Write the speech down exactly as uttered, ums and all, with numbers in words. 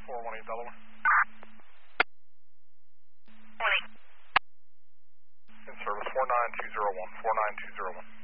four one eight Delaware. Morning. In service four nine two zero one, four nine two zero one.